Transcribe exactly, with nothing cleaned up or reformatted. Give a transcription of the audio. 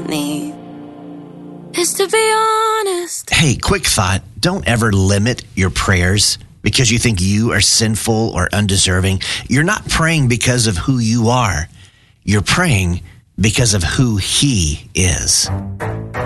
need is to be honest. Hey, quick thought. Don't ever limit your prayers because you think you are sinful or undeserving. You're not praying because of who you are. You're praying because of who He is.